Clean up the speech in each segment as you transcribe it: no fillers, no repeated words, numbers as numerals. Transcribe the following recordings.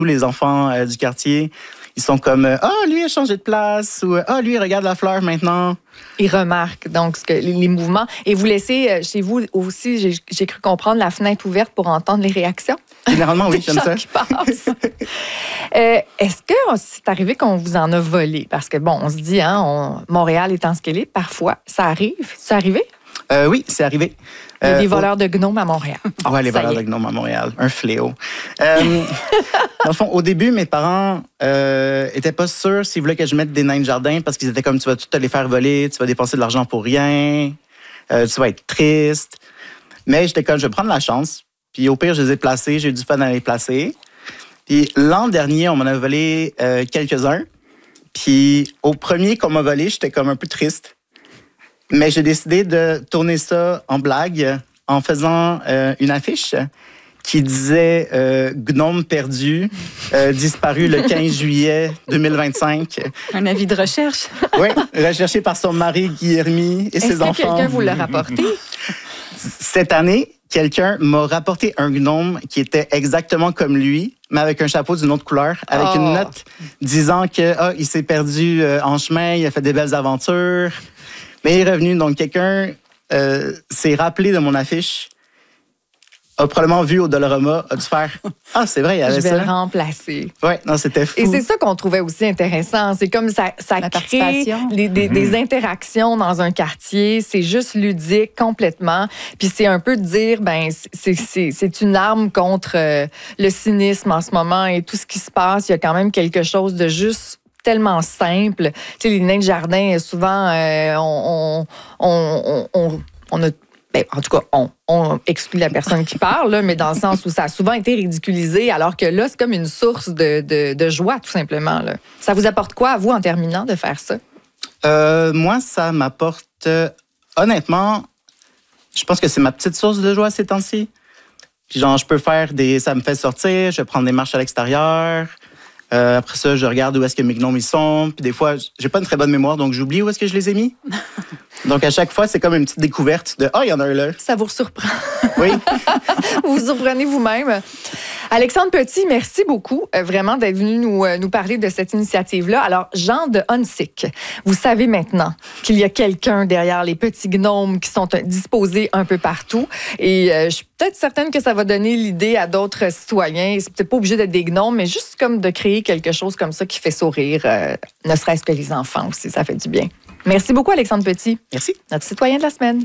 tous les enfants du quartier, ils sont comme « Ah, lui a changé de place » ou « Ah, lui, regarde la fleur maintenant ». Ils remarquent donc les mouvements. Et vous laissez chez vous aussi, j'ai cru comprendre, la fenêtre ouverte pour entendre les réactions? Généralement, oui, j'aime ça. Qui passent. Est-ce que c'est arrivé qu'on vous en a volé? Parce que, bon, on se dit, Montréal étant ce qu'elle est, parfois, ça arrive. C'est arrivé? Oui, c'est arrivé. Il y a des voleurs de gnomes à Montréal. Oui, les voleurs de gnomes à Montréal. Un fléau. Dans le fond, au début, mes parents étaient pas sûrs s'ils voulaient que je mette des nains de jardin parce qu'ils étaient comme, tu vas tout te les faire voler, tu vas dépenser de l'argent pour rien, tu vas être triste. Mais j'étais comme, je vais prendre la chance. Puis au pire, je les ai placés. J'ai eu du fun à les placer. Puis l'an dernier, on m'en a volé quelques-uns. Puis au premier qu'on m'a volé, j'étais comme un peu triste. Mais j'ai décidé de tourner ça en blague en faisant une affiche qui disait Gnome perdu, disparu le 15 juillet 2025. Un avis de recherche. Oui, recherché par son mari Guillermy et ses enfants. Est-ce que quelqu'un vous l'a rapporté? Cette année, quelqu'un m'a rapporté un gnome qui était exactement comme lui, mais avec un chapeau d'une autre couleur, avec une note disant que il s'est perdu en chemin, il a fait des belles aventures. Mais il est revenu, donc quelqu'un s'est rappelé de mon affiche, a probablement vu au Dollarama, a dû faire « Ah, c'est vrai, il y avait ça. » Je vais le remplacer. Oui, non, c'était fou. Et c'est ça qu'on trouvait aussi intéressant. C'est comme ça crée des interactions dans un quartier. C'est juste ludique complètement. Puis c'est un peu de dire, c'est une arme contre le cynisme en ce moment et tout ce qui se passe. Il y a quand même quelque chose de juste tellement simple. Tu sais, les nains de jardin, souvent, on a... en tout cas, on exclut la personne qui parle, là, mais dans le sens où ça a souvent été ridiculisé, alors que là, c'est comme une source de joie, tout simplement. Là. Ça vous apporte quoi, à vous, en terminant, de faire ça? Moi, ça m'apporte... honnêtement, je pense que c'est ma petite source de joie ces temps-ci. Puis genre, je peux faire ça me fait sortir, je vais prendre des marches à l'extérieur. Après ça, je regarde où est-ce que mes gnomes ils sont. Puis des fois, j'ai pas une très bonne mémoire, donc j'oublie où est-ce que je les ai mis. Donc à chaque fois, c'est comme une petite découverte de « Ah, il y en a un là ». Ça vous surprend. Oui. Vous vous surprenez vous-même. Alexandre Petit, merci beaucoup vraiment d'être venu nous parler de cette initiative-là. Alors, Jean de Hunsick, vous savez maintenant qu'il y a quelqu'un derrière les petits gnomes qui sont disposés un peu partout. Et je suis peut-être certaine que ça va donner l'idée à d'autres citoyens. C'est peut-être pas obligé d'être des gnomes, mais juste comme de créer quelque chose comme ça qui fait sourire, ne serait-ce que les enfants aussi. Ça fait du bien. Merci beaucoup, Alexandre Petit. Merci. Notre citoyen de la semaine.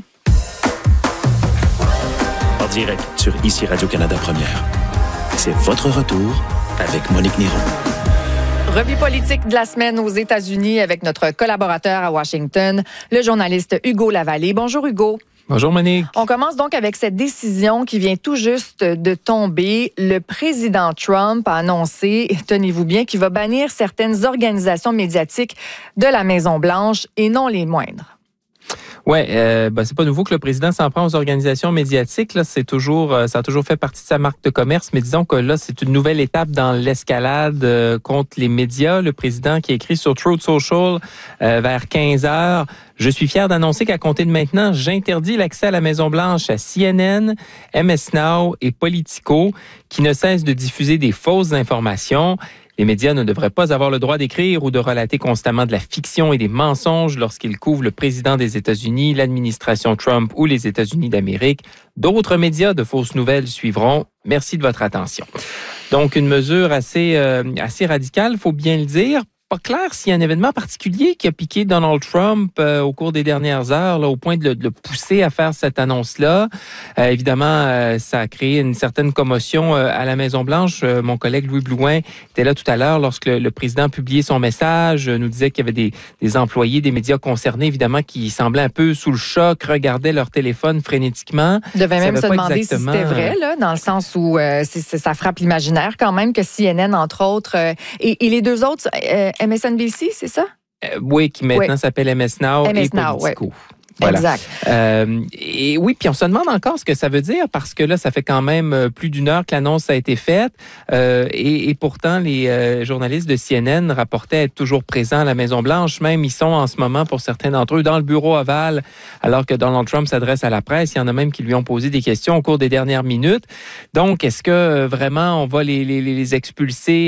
En direct sur ICI Radio-Canada Première. C'est votre retour avec Monique Néron. Revue politique de la semaine aux États-Unis avec notre collaborateur à Washington, le journaliste Hugo Lavallée. Bonjour Hugo. Bonjour Monique. On commence donc avec cette décision qui vient tout juste de tomber. Le président Trump a annoncé, tenez-vous bien, qu'il va bannir certaines organisations médiatiques de la Maison-Blanche et non les moindres. Oui, c'est pas nouveau que le président s'en prend aux organisations médiatiques. Là, ça a toujours fait partie de sa marque de commerce, mais disons que là, c'est une nouvelle étape dans l'escalade contre les médias. Le président qui a écrit sur Truth Social vers 15 heures, je suis fier d'annoncer qu'à compter de maintenant, j'interdis l'accès à la Maison-Blanche à CNN, MS Now et Politico, qui ne cessent de diffuser des fausses informations. Les médias ne devraient pas avoir le droit d'écrire ou de relater constamment de la fiction et des mensonges lorsqu'ils couvrent le président des États-Unis, l'administration Trump ou les États-Unis d'Amérique. D'autres médias de fausses nouvelles suivront. Merci de votre attention. Donc, une mesure assez radicale, il faut bien le dire. Pas clair s'il y a un événement particulier qui a piqué Donald Trump au cours des dernières heures, là, au point de le pousser à faire cette annonce-là. Évidemment, ça a créé une certaine commotion à la Maison-Blanche. Mon collègue Louis Blouin était là tout à l'heure lorsque le président a publié son message, nous disait qu'il y avait des employés des médias concernés, évidemment, qui semblaient un peu sous le choc, regardaient leur téléphone frénétiquement. Il devait même se demander si c'était vrai, là, dans le sens où ça frappe l'imaginaire quand même, que CNN, entre autres, et les deux autres... MSNBC, c'est ça? Oui, qui maintenant s'appelle MS Now et Politico. Ouais. Voilà. Exact. Et oui, puis on se demande encore ce que ça veut dire parce que là, ça fait quand même plus d'une heure que l'annonce a été faite et pourtant, les journalistes de CNN rapportaient être toujours présents à la Maison-Blanche. Même, ils sont en ce moment, pour certains d'entre eux, dans le bureau ovale alors que Donald Trump s'adresse à la presse. Il y en a même qui lui ont posé des questions au cours des dernières minutes. Donc, est-ce que vraiment on va les expulser